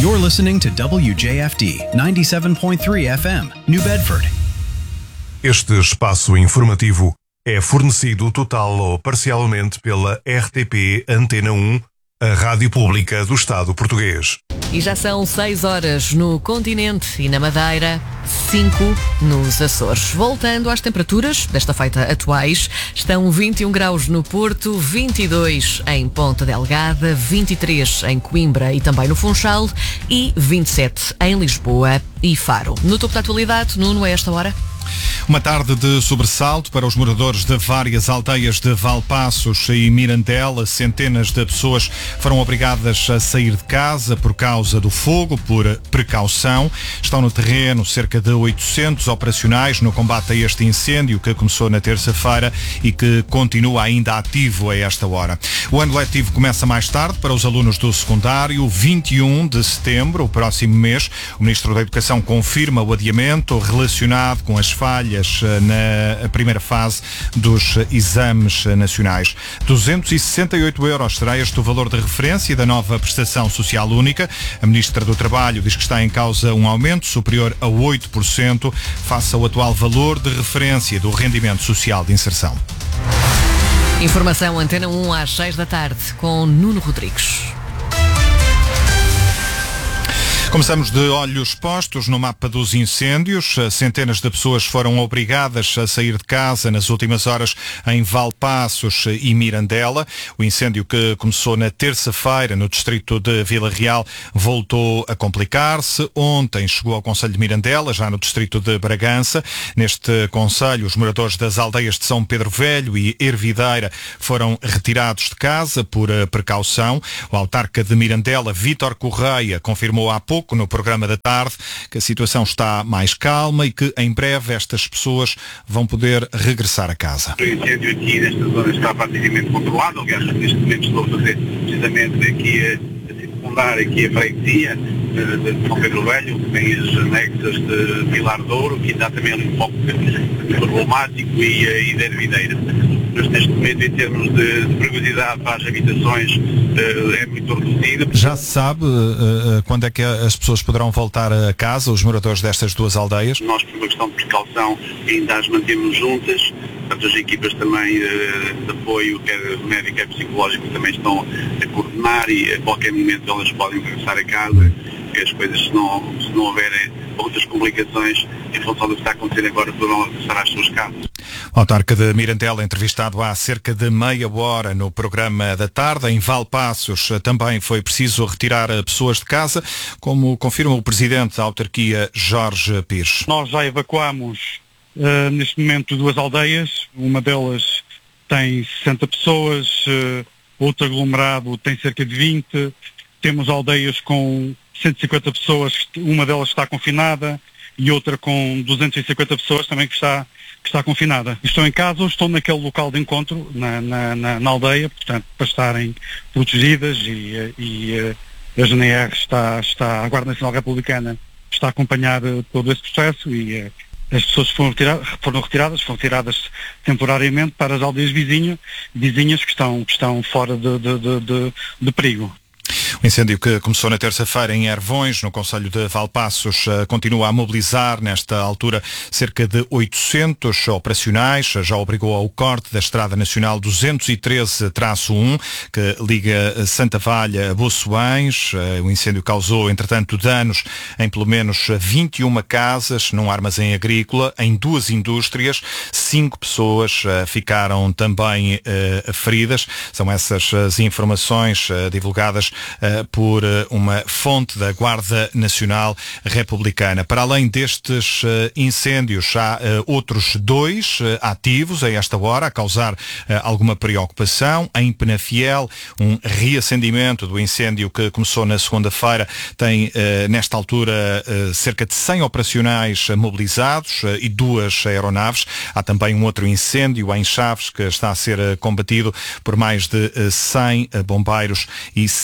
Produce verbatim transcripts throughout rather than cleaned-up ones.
You're listening to W J F D ninety-seven point three F M, New Bedford. Este espaço informativo é fornecido total ou parcialmente pela R T P Antena um, a Rádio Pública do Estado Português. E já são seis horas no continente e na Madeira, cinco nos Açores. Voltando às temperaturas desta feita atuais, estão vinte e um graus no Porto, vinte e dois em Ponta Delgada, vinte e três em Coimbra e também no Funchal e vinte e sete em Lisboa e Faro. No topo da atualidade, Nuno, a esta hora? Uma tarde de sobressalto para os moradores de várias aldeias de Valpaços e Mirandela. Centenas de pessoas foram obrigadas a sair de casa por causa do fogo, por precaução. Estão no terreno cerca de oitocentos operacionais no combate a este incêndio que começou na terça-feira e que continua ainda ativo a esta hora. O ano letivo começa mais tarde para os alunos do secundário, vinte e um de setembro, o próximo mês. O Ministro da Educação confirma o adiamento relacionado com as falhas na primeira fase dos exames nacionais. duzentos e sessenta e oito euros será este o valor de referência da nova prestação social única. A Ministra do Trabalho diz que está em causa um aumento superior a oito por cento face ao atual valor de referência do rendimento social de inserção. Informação Antena um às seis da tarde com Nuno Rodrigues. Começamos de olhos postos no mapa dos incêndios. Centenas de pessoas foram obrigadas a sair de casa nas últimas horas em Valpaços e Mirandela. O incêndio que começou na terça-feira no distrito de Vila Real voltou a complicar-se. Ontem chegou ao concelho de Mirandela, já no distrito de Bragança. Neste concelho, os moradores das aldeias de São Pedro Velho e Ervideira foram retirados de casa por precaução. O autarca de Mirandela, Vítor Correia, confirmou há pouco no programa da tarde que a situação está mais calma e que em breve estas pessoas vão poder regressar a casa. O incêndio aqui nesta zona está praticamente controlado. Aliás, neste momento estou a fazer precisamente aqui a, a circundar aqui a freguesia de, de São Pedro Velho, que tem as anexas de Vilar de Ouro, que dá também ali um pouco problemático, e, e de Ervideira. Mas neste momento, em termos de, de perigosidade para as habitações, uh, é muito reduzida. Já se sabe uh, uh, quando é que as pessoas poderão voltar a casa, os moradores destas duas aldeias? Nós, por uma questão de precaução, ainda as mantemos juntas. Portanto, as equipas também uh, de apoio, quer médico, quer psicológico, também estão a coordenar, e a qualquer momento elas podem regressar a casa. Que as coisas, se não, se não houverem outras complicações em função do que está a acontecer agora, poderão regressar às suas casas. O autarca de Mirandela, entrevistado há cerca de meia hora no programa da tarde. Em Valpaços também foi preciso retirar pessoas de casa, como confirma o presidente da autarquia, Jorge Pires. Nós já evacuamos uh, neste momento duas aldeias. Uma delas tem sessenta pessoas, uh, outro aglomerado tem cerca de vinte. Temos aldeias com cento e cinquenta pessoas, uma delas está confinada, e outra com duzentas e cinquenta pessoas também que está, que está confinada. Estão em casa ou estão naquele local de encontro, na, na, na, na aldeia, portanto, para estarem protegidas, e, e a G N R está, está, a Guarda Nacional Republicana está a acompanhar todo esse processo, e as pessoas foram retiradas, foram retiradas, foram retiradas temporariamente para as aldeias vizinhas, vizinhas que estão, que estão fora de, de, de, de, de perigo. O incêndio que começou na terça-feira em Ervões, no concelho de Valpaços, continua a mobilizar nesta altura cerca de oitocentos operacionais. Já obrigou ao corte da Estrada Nacional duzentos e treze traço um, que liga Santa Valha a Boçoães. O incêndio causou, entretanto, danos em pelo menos vinte e uma casas, num armazém agrícola, em duas indústrias. Cinco pessoas ficaram também uh, feridas. São essas as informações uh, divulgadas Uh, por uh, uma fonte da Guarda Nacional Republicana. Para além destes uh, incêndios, há uh, outros dois uh, ativos a esta hora, a causar uh, alguma preocupação. Em Penafiel, um reacendimento do incêndio que começou na segunda-feira tem, uh, nesta altura, uh, cerca de cem operacionais uh, mobilizados uh, e duas aeronaves. Há também um outro incêndio em Chaves que está a ser uh, combatido por mais de uh, cem uh, bombeiros e sete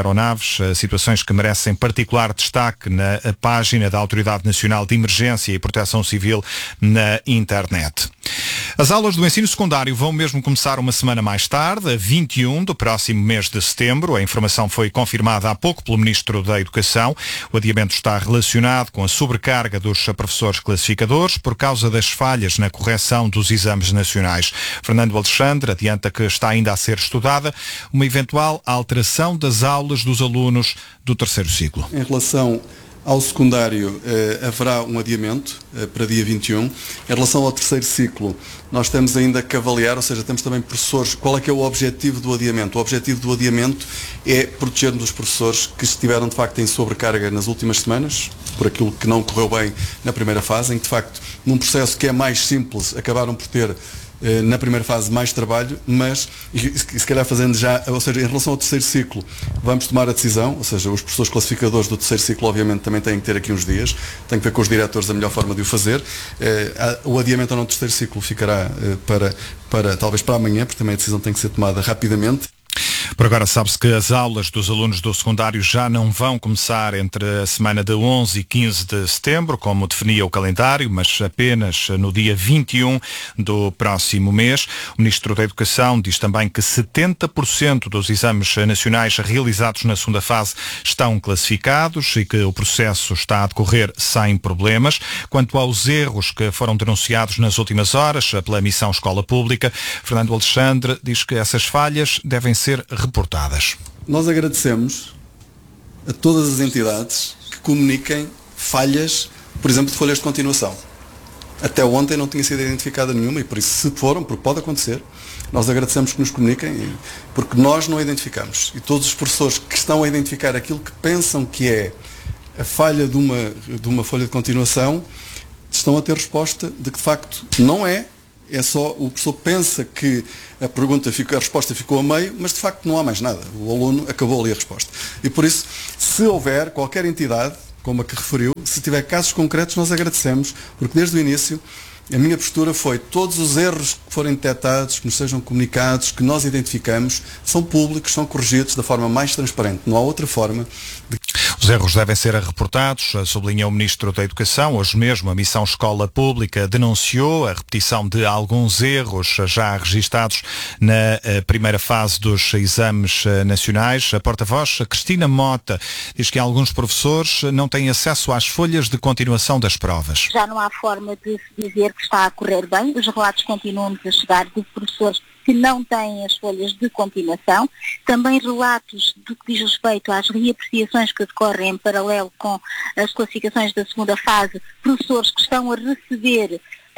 aeronaves, situações que merecem particular destaque na página da Autoridade Nacional de Emergência e Proteção Civil na internet. As aulas do ensino secundário vão mesmo começar uma semana mais tarde, a vinte e um do próximo mês de setembro. A informação foi confirmada há pouco pelo Ministro da Educação. O adiamento está relacionado com a sobrecarga dos professores classificadores por causa das falhas na correção dos exames nacionais. Fernando Alexandre adianta que está ainda a ser estudada uma eventual alteração das aulas dos alunos do terceiro ciclo. Em relação ao secundário, eh, haverá um adiamento eh, para dia vinte e um. Em relação ao terceiro ciclo, nós temos ainda que avaliar, ou seja, temos também professores. Qual é que é o objetivo do adiamento? O objetivo do adiamento é protegermos os professores que estiveram, de facto, em sobrecarga nas últimas semanas, por aquilo que não correu bem na primeira fase, em que, de facto, num processo que é mais simples, acabaram por ter na primeira fase mais trabalho, mas se calhar fazendo já, ou seja, em relação ao terceiro ciclo, vamos tomar a decisão, ou seja, os professores classificadores do terceiro ciclo obviamente também têm que ter aqui uns dias, tem que ver com os diretores a melhor forma de o fazer. O adiamento ou não do terceiro ciclo ficará para, para talvez para amanhã, porque também a decisão tem que ser tomada rapidamente. Por agora sabe-se que as aulas dos alunos do secundário já não vão começar entre a semana de onze e quinze de setembro, como definia o calendário, mas apenas no dia vinte e um do próximo mês. O Ministro da Educação diz também que setenta por cento dos exames nacionais realizados na segunda fase estão classificados e que o processo está a decorrer sem problemas. Quanto aos erros que foram denunciados nas últimas horas pela Missão Escola Pública, Fernando Alexandre diz que essas falhas devem ser reportadas. Nós agradecemos a todas as entidades que comuniquem falhas, por exemplo, de folhas de continuação. Até ontem não tinha sido identificada nenhuma e por isso, se foram, porque pode acontecer, nós agradecemos que nos comuniquem, porque nós não a identificamos. E todos os professores que estão a identificar aquilo que pensam que é a falha de uma, de uma folha de continuação, estão a ter resposta de que de facto não é. É só, o professor pensa que a pergunta fica, a resposta ficou a meio, mas de facto não há mais nada. O aluno acabou ali a resposta. E por isso, se houver qualquer entidade, como a que referiu, se tiver casos concretos, nós agradecemos, porque desde o início a minha postura foi todos os erros que forem detectados, que nos sejam comunicados, que nós identificamos, são públicos, são corrigidos da forma mais transparente. Não há outra forma de... Os erros devem ser reportados, sublinha o Ministro da Educação. Hoje mesmo a Missão Escola Pública denunciou a repetição de alguns erros já registados na primeira fase dos exames nacionais. A porta-voz, Cristina Mota, diz que alguns professores não têm acesso às folhas de continuação das provas. Já não há forma de se dizer que está a correr bem. Os relatos continuam a chegar de professores que não têm as folhas de continuação. Também relatos do que diz respeito às reapreciações que decorrem em paralelo com as classificações da segunda fase, professores que estão a receber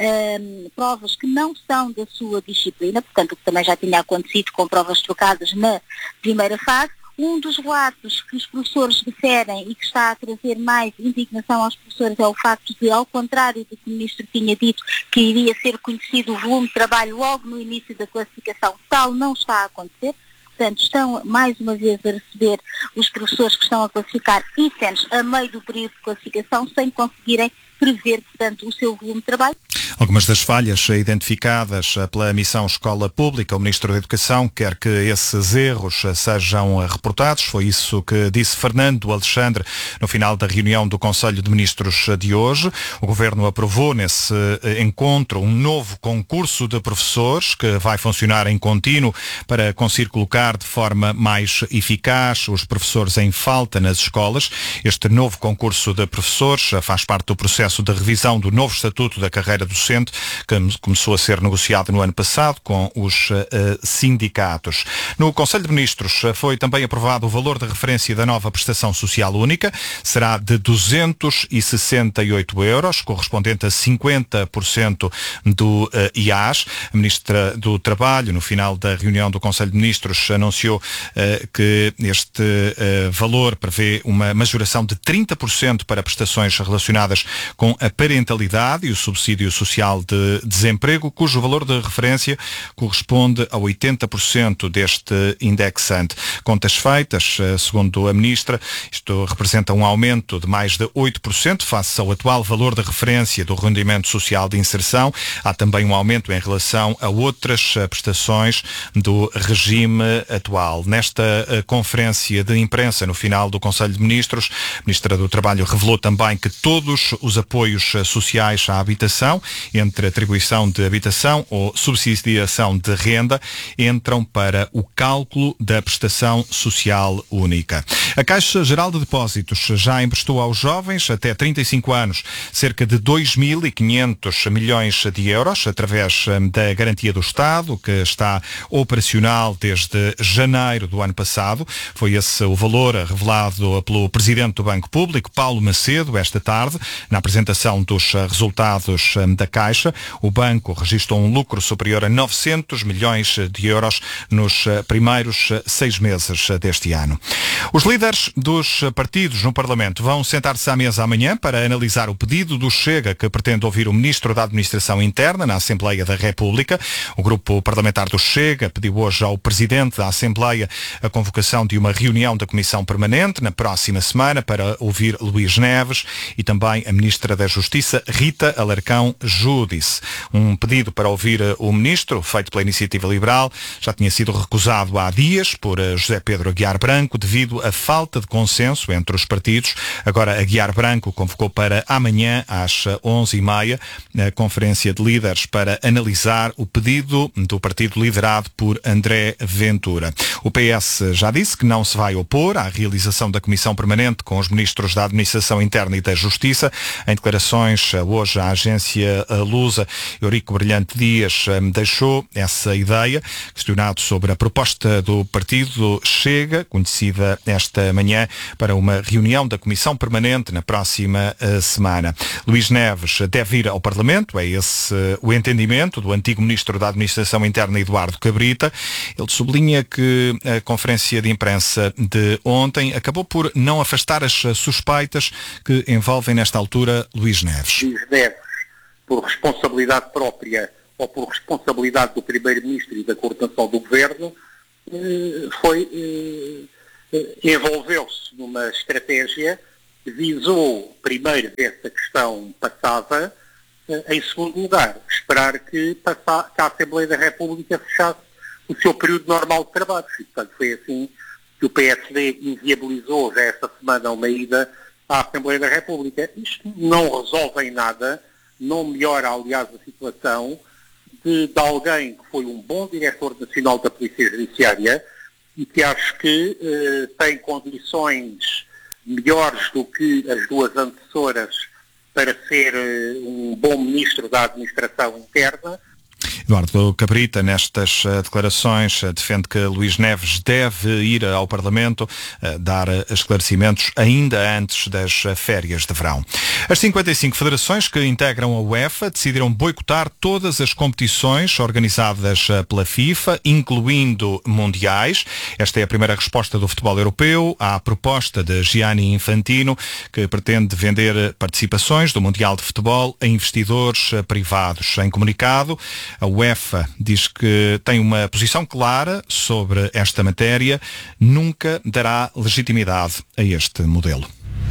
um, provas que não são da sua disciplina, portanto, o que também já tinha acontecido com provas trocadas na primeira fase. Um dos relatos que os professores referem e que está a trazer mais indignação aos professores é o facto de, ao contrário do que o Ministro tinha dito, que iria ser conhecido o volume de trabalho logo no início da classificação, tal não está a acontecer. Portanto, estão mais uma vez a receber os professores que estão a classificar itens a meio do período de classificação sem conseguirem prever, portanto, o seu volume de trabalho. Algumas das falhas identificadas pela Missão Escola Pública, o Ministro da Educação quer que esses erros sejam reportados. Foi isso que disse Fernando Alexandre no final da reunião do Conselho de Ministros de hoje. O Governo aprovou nesse encontro um novo concurso de professores que vai funcionar em contínuo para conseguir colocar de forma mais eficaz os professores em falta nas escolas. Este novo concurso de professores faz parte do processo de revisão do novo Estatuto da Carreira Docente, que começou a ser negociado no ano passado com os uh, sindicatos. No Conselho de Ministros foi também aprovado o valor de referência da nova prestação social única. Será de duzentos e sessenta e oito euros, correspondente a cinquenta por cento do uh, I A S. A Ministra do Trabalho, no final da reunião do Conselho de Ministros, anunciou uh, que este uh, valor prevê uma majoração de trinta por cento para prestações relacionadas com a parentalidade e o subsídio social Social de Desemprego, cujo valor de referência corresponde a oitenta por cento deste indexante. Contas feitas, segundo a Ministra, isto representa um aumento de mais de oito por cento face ao atual valor de referência do rendimento social de inserção. Há também um aumento em relação a outras prestações do regime atual. Nesta conferência de imprensa, no final do Conselho de Ministros, a Ministra do Trabalho revelou também que todos os apoios sociais à habitação, entre atribuição de habitação ou subsidiação de renda, entram para o cálculo da prestação social única. A Caixa Geral de Depósitos já emprestou aos jovens até trinta e cinco anos cerca de dois mil e quinhentos milhões de euros através da garantia do Estado, que está operacional desde janeiro do ano passado. Foi esse o valor revelado pelo Presidente do Banco Público, Paulo Macedo, esta tarde, na apresentação dos resultados da Caixa. O banco registrou um lucro superior a novecentos milhões de euros nos primeiros seis meses deste ano. Os líderes dos partidos no Parlamento vão sentar-se à mesa amanhã para analisar o pedido do Chega, que pretende ouvir o Ministro da Administração Interna na Assembleia da República. O grupo parlamentar do Chega pediu hoje ao Presidente da Assembleia a convocação de uma reunião da Comissão Permanente na próxima semana para ouvir Luís Neves e também a Ministra da Justiça, Rita Alarcão Júdice. Um pedido para ouvir o Ministro, feito pela Iniciativa Liberal, já tinha sido recusado há dias por José Pedro Aguiar Branco devido à falta de consenso entre os partidos. Agora, Aguiar Branco convocou para amanhã às onze e meia a Conferência de Líderes para analisar o pedido do partido liderado por André Ventura. O P S já disse que não se vai opor à realização da Comissão Permanente com os Ministros da Administração Interna e da Justiça. Em declarações hoje à agência Lusa, Eurico Brilhante Dias deixou essa ideia, questionado sobre a proposta do partido Chega, conhecida esta manhã, para uma reunião da Comissão Permanente na próxima uh, semana. Luís Neves deve ir ao Parlamento, é esse uh, o entendimento do antigo Ministro da Administração Interna, Eduardo Cabrita. Ele sublinha que a conferência de imprensa de ontem acabou por não afastar as suspeitas que envolvem nesta altura Luís Neves. Luís Neves, por responsabilidade própria ou por responsabilidade do Primeiro-Ministro e da coordenação do Governo, uh, foi... Uh, envolveu-se numa estratégia que visou primeiro ver se a questão passava, em segundo lugar, esperar que, passa, que a Assembleia da República fechasse o seu período normal de trabalho. E, portanto, foi assim que o P S D inviabilizou já esta semana uma ida à Assembleia da República. Isto não resolve em nada, não melhora, aliás, a situação de, de alguém que foi um bom diretor nacional da Polícia Judiciária e que acho que eh, tem condições melhores do que as duas antecessoras para ser eh, um bom ministro da Administração Interna. Eduardo Cabrita, nestas uh, declarações, uh, defende que Luís Neves deve ir ao Parlamento uh, dar uh, esclarecimentos ainda antes das uh, férias de verão. As cinquenta e cinco federações que integram a UEFA decidiram boicotar todas as competições organizadas uh, pela FIFA, incluindo mundiais. Esta é a primeira resposta do futebol europeu à proposta de Gianni Infantino, que pretende vender participações do Mundial de Futebol a investidores uh, privados. Em comunicado, a UEFA diz que tem uma posição clara sobre esta matéria, nunca dará legitimidade a este modelo.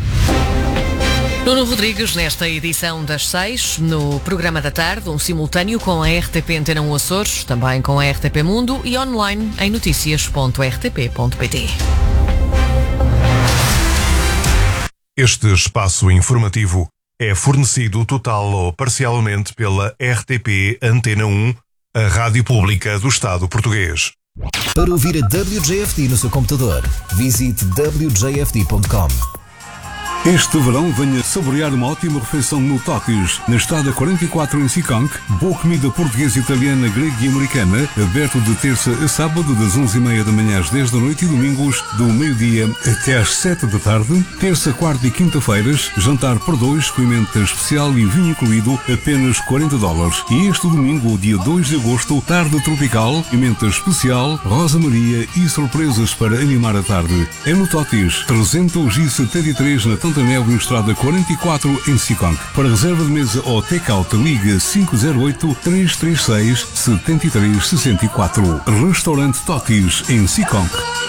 Nuno Rodrigues, nesta edição das seis, no programa da tarde, um simultâneo com a R T P Antena um Açores, também com a R T P Mundo e online em noticias ponto r t p ponto p t. Este espaço informativo é fornecido total ou parcialmente pela R T P Antena um, a rádio pública do Estado português. Para ouvir a W J F D no seu computador, visite w j f d ponto com. Este verão venha saborear uma ótima refeição no Totis, na estrada quarenta e quatro em Siconk. Boa comida portuguesa, italiana, grega e americana, aberto de terça a sábado das onze e meia da manhã às dez da noite e domingos do meio-dia até às sete da tarde. Terça, quarta e quinta-feiras, jantar por dois, com emenda especial e vinho incluído, apenas quarenta dólares. E este domingo, dia dois de agosto, tarde tropical, emenda especial, Rosa Maria e surpresas para animar a tarde. É no Totis, trezentos e setenta e três na Tanta Montanel e Estrada quarenta e quatro em Siconc. Para reserva de mesa ou take-out, liga cinco zero oito, três três seis, sete três seis quatro. Restaurante Totis em Siconc.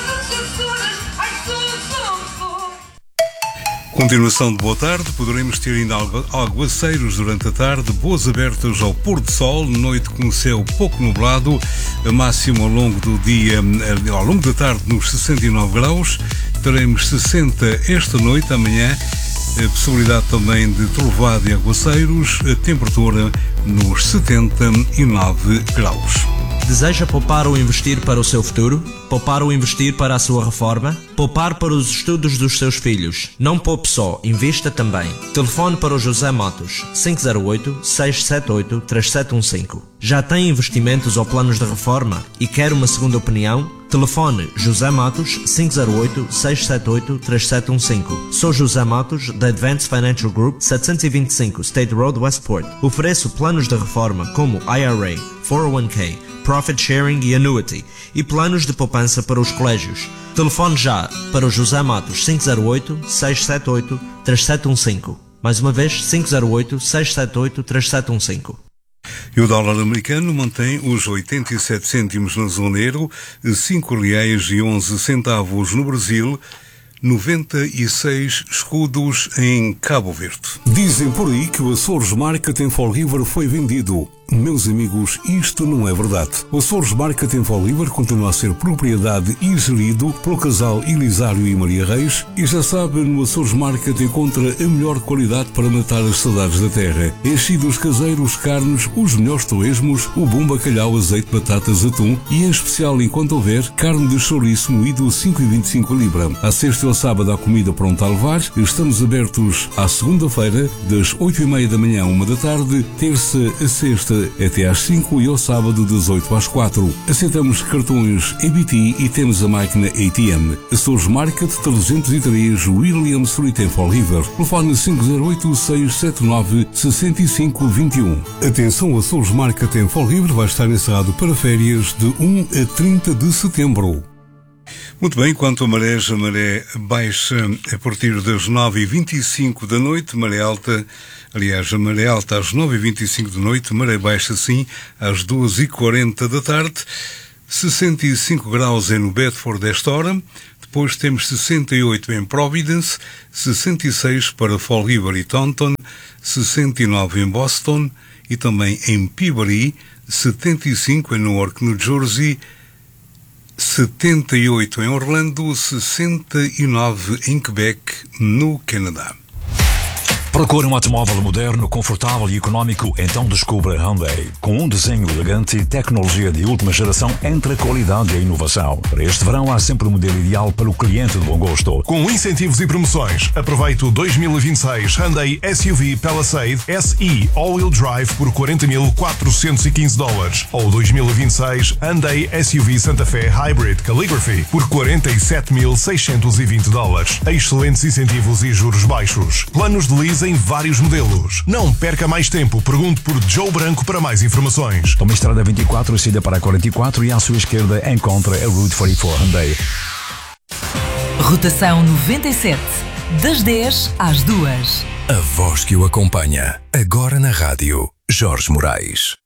Continuação de boa tarde, poderemos ter ainda aguaceiros durante a tarde, boas abertas ao pôr do sol, noite com o céu pouco nublado, a máxima ao longo do dia, ao longo da tarde nos sessenta e nove graus, teremos sessenta esta noite, amanhã, a possibilidade também de trovoada e aguaceiros, a temperatura nos setenta e nove graus. Deseja poupar ou investir para o seu futuro? Poupar ou investir para a sua reforma? Poupar para os estudos dos seus filhos? Não poupe só, invista também. Telefone para o José Matos, cinco zero oito, seis sete oito, três sete um cinco. Já tem investimentos ou planos de reforma e quer uma segunda opinião? Telefone José Matos, cinco zero oito, seis sete oito, três sete um cinco. Sou José Matos, da Advanced Financial Group, setecentos e vinte e cinco State Road, Westport. Ofereço planos de reforma como I R A, quatro oh um K, Profit Sharing e Annuity e planos de poupança para os colégios. Telefone já para o José Matos, cinco zero oito, seis sete oito, três sete um cinco. Mais uma vez, cinco zero oito, seis sete oito, três sete um cinco. E o dólar americano mantém os oitenta e sete cêntimos na zona euro, cinco reais e onze centavos no Brasil, noventa e seis escudos em Cabo Verde. Dizem por aí que o Açores Market Fall River foi vendido. Meus amigos, isto não é verdade. O Açores Market Fall River continua a ser propriedade e gerido pelo casal Elisário e Maria Reis, e já sabe, no Açores Market encontra a melhor qualidade para matar as saudades da terra. Enchidos caseiros, carnes, os melhores torresmos, o bom bacalhau, azeite, batatas, atum e, em especial, enquanto houver, carne de chouriço moído cinco e vinte e cinco libra. À sexta e ao sábado há comida pronta a levar. Estamos abertos à segunda-feira, das oito e meia da manhã à uma da tarde, terça a sexta até às cinco e ao sábado das oito às quatro. Aceitamos cartões E B T e temos a máquina A T M. Açores Market trezentos e três William Street em Fall River. Telefone cinco zero oito, seis sete nove, seis cinco dois um. Atenção, o Açores Market em Fall River vai estar encerrado para férias de um a trinta de setembro. Muito bem, quanto a marés, a maré baixa a partir das nove e vinte e cinco da noite, maré alta, aliás, a maré alta às nove e vinte e cinco da noite, maré baixa sim, às duas e quarenta da tarde, sessenta e cinco graus em no Bedford esta hora, depois temos sessenta e oito em Providence, sessenta e seis para Fall River e Taunton, sessenta e nove em Boston e também em Peabody, setenta e cinco em Newark, New Jersey, setenta e oito em Orlando, sessenta e nove em Quebec, no Canadá. Procure um automóvel moderno, confortável e económico? Então descubra Hyundai. Com um desenho elegante e tecnologia de última geração entre a qualidade e a inovação. Para este verão há sempre o modelo ideal para o cliente de bom gosto. Com incentivos e promoções, aproveite o dois mil e vinte e seis Hyundai S U V Palisade S E All-Wheel Drive por quarenta mil quatrocentos e quinze dólares. Ou dois mil e vinte e seis Hyundai S U V Santa Fe Hybrid Calligraphy por quarenta e sete mil seiscentos e vinte dólares. Excelentes incentivos e juros baixos. Planos de lease em vários modelos. Não perca mais tempo. Pergunte por Joe Branco para mais informações. Tome a estrada vinte e quatro, saída para a quarenta e quatro e à sua esquerda encontra a Route quarenta e quatro Hyundai. Rotação noventa e sete. Das dez às duas. A voz que o acompanha. Agora na rádio. Jorge Moraes.